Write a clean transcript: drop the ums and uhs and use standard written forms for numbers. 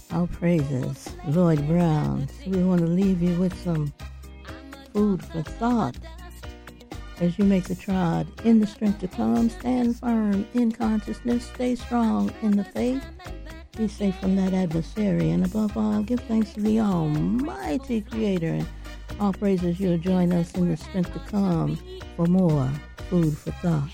Our praises, Lloyd Brown. So we want to leave you with some food for thought as you make the trod in the strength to come. Stand firm in consciousness. Stay strong in the faith. Be safe from that adversary. And above all, give thanks to the Almighty Creator. And all praises you'll join us in the strength to come for more food for thought.